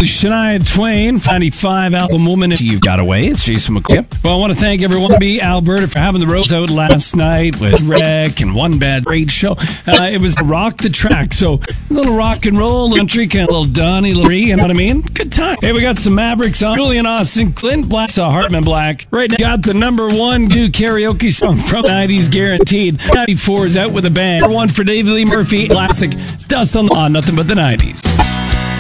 Shania Twain, 95 album Woman You Got Away. It's Jason McCoy. Well, I want to thank everyone in Alberta for having the Rose out last night with Rec and One Bad Great Show. It was Rock the Track, so a little rock and roll, country, kind of a little Donnie Larry, you know what I mean? Good time. Hey, we got some Mavericks on. Julian Austin, Clint Black, Hartman Black. Right now, got the number 1 karaoke song from the 90s guaranteed. 94 is out with a bang. Number 1 for David Lee Murphy. Classic. It's Dust on Nothing But the 90s.